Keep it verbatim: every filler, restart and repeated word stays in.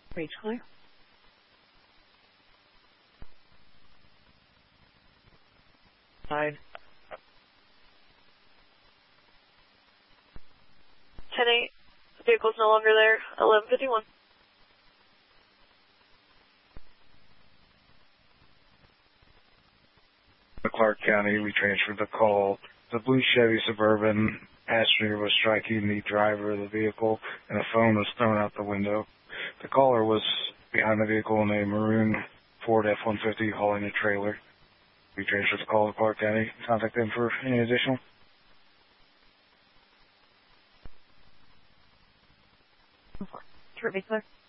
Reach clear. Nine. ten eight. The vehicle's no longer there. eleven fifty-one. Clark County, we transferred the call. The blue Chevy Suburban passenger was striking the driver of the vehicle, and a phone was thrown out the window. The caller was behind the vehicle in a maroon Ford F one fifty hauling a trailer. We transferred the call to Clark County. Contact them for any additional. Trip me clear.